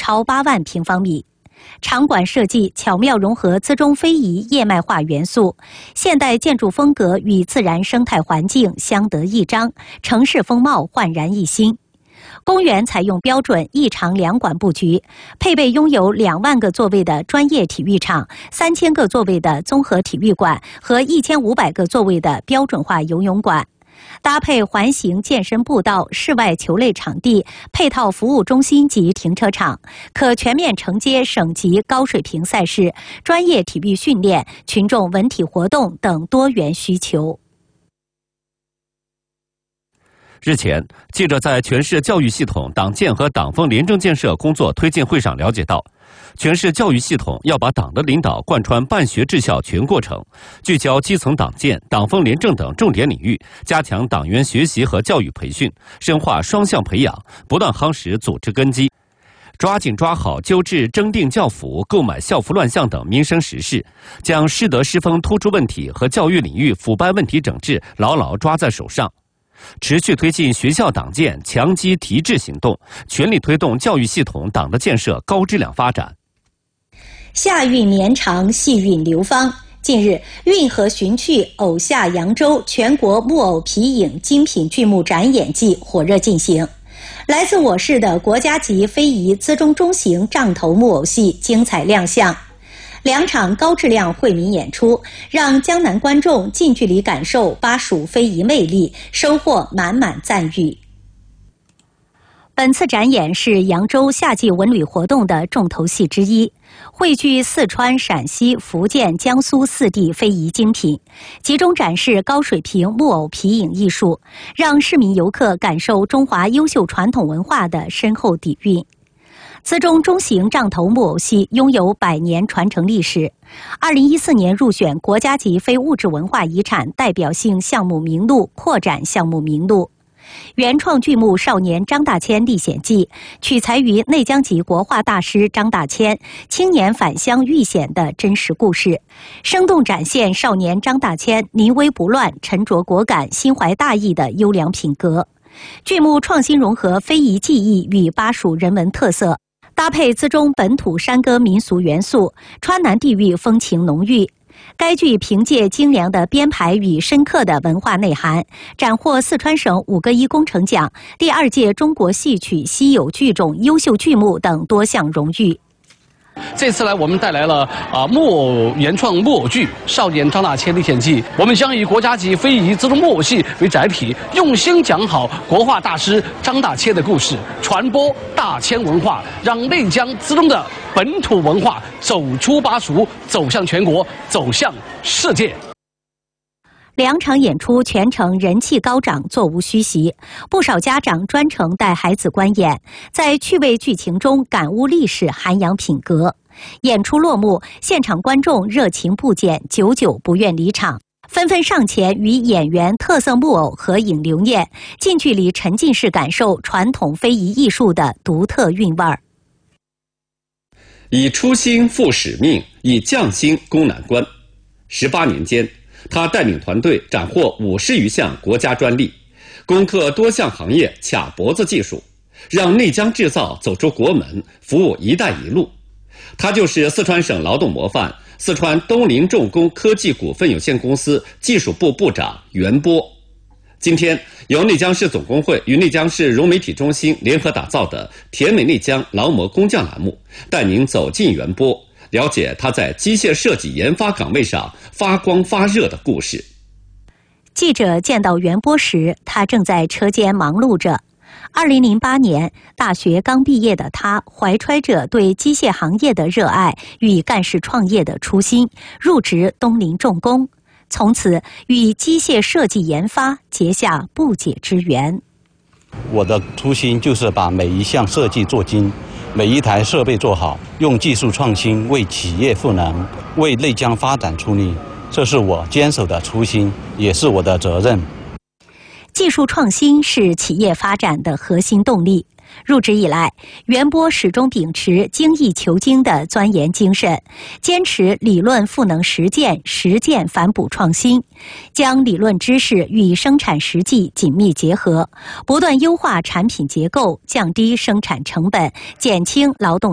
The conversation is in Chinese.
超8万平方米。场馆设计巧妙融合资中非遗叶脉化元素，现代建筑风格与自然生态环境相得益彰，城市风貌焕然一新。公园采用标准1场2馆布局，配备拥有2万个座位的专业体育场、3000个座位的综合体育馆和1500个座位的标准化游泳馆。搭配环形健身步道、室外球类场地、配套服务中心及停车场，可全面承接省级高水平赛事、专业体育训练、群众文体活动等多元需求。 日前，记者在全市教育系统党建和党风廉政建设工作推进会上了解到，全市教育系统要把党的领导贯穿办学治校全过程，聚焦基层党建、党风廉政等重点领域，加强党员学习和教育培训，深化双向培养，不断夯实组织根基，抓紧抓好纠治征订教辅、购买校服乱象等民生实事，将师德师风突出问题和教育领域腐败问题整治牢牢抓在手上。持续推进学校党建强基提质行动，全力推动教育系统党的建设高质量发展。 夏韵绵长，细韵流芳。近日，韵和寻趣偶夏扬州全国木偶皮影精品剧目展演季火热进行。来自我市的国家级非遗资中中型杖头木偶戏精彩亮相。2场高质量惠民演出，让江南观众近距离感受巴蜀非遗魅力，收获满满赞誉。本次展演是扬州夏季文旅活动的重头戏之一，汇聚四川、陕西、福建、江苏4地非遗精品，集中展示高水平木偶皮影艺术，让市民游客感受中华优秀传统文化的深厚底蕴。资中中型杖头木偶戏拥有100年传承历史，2014年入选国家级非物质文化遗产代表性项目名录扩展项目名录。原创剧目《少年张大千历险记》取材于内江籍国画大师张大千青年返乡遇险的真实故事，生动展现少年张大千临危不乱、沉着果敢、心怀大义的优良品格。剧目创新融合非遗技艺与巴蜀人文特色，搭配资中本土山歌民俗元素，川南地域风情浓郁。该剧凭借精良的编排与深刻的文化内涵，斩获四川省5个1工程奖、第2届中国戏曲稀有剧种优秀剧目等多项荣誉。 这次来我们带来了木偶原创木偶剧《少年张大千历险记》，我们将以国家级非遗资中木偶戏为载体，用心讲好国画大师张大千的故事，传播大千文化，让内江资中的本土文化走出巴蜀，走向全国，走向世界。 2场演出全程人气高涨，座无虚席，不少家长专程带孩子观演，在趣味剧情中感悟历史，涵养品格。演出落幕，现场观众热情不减，久久不愿离场，纷纷上前与演员特色木偶合影留念，近距离沉浸式感受传统非遗艺术的独特韵味儿。 以初心赴使命，以匠心攻难关。18年间，他带领团队斩获50余项国家专利，攻克多项行业卡脖子技术，让内江制造走出国门，服务“一带一路”。他就是四川省劳动模范、四川东林重工科技股份有限公司技术部部长袁波。今天，由内江市总工会与内江市融媒体中心联合打造的“甜美内江劳模工匠”栏目，带您走进袁波，了解他在机械设计研发岗位上发光发热的故事。 记者见到袁波时，他正在车间忙碌着。2008年，大学刚毕业的他，怀揣着对机械行业的热爱与干事创业的初心，入职东林重工，从此与机械设计研发结下不解之缘。 我的初心就是把每一项设计做精，每一台设备做好，用技术创新为企业赋能，为内江发展出力，这是我坚守的初心，也是我的责任。 技术创新是企业发展的核心动力。入职以来，袁波始终秉持精益求精的钻研精神，坚持理论赋能实践，实践反哺创新，将理论知识与生产实际紧密结合，不断优化产品结构，降低生产成本，减轻劳动